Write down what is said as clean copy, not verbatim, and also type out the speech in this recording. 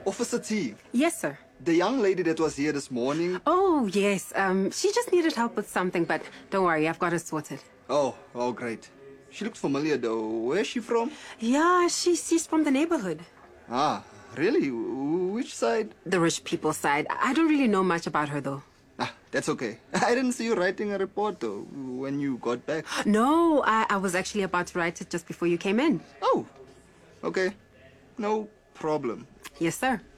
Officer T, Yes, sir. the young lady that was here this morning. Oh, yes. She just needed help with something, but don't worry, I've got it sorted. Oh, great. She looks familiar though. Where's she from? Yeah, she's from the neighborhood. Ah, really? Which side? The rich people side. I don't really know much about her, though. Ah, that's okay. I didn't see you writing a report though when you got back. No, I was actually about to write it just before you came in. Oh, okay. No problem. Yes, sir.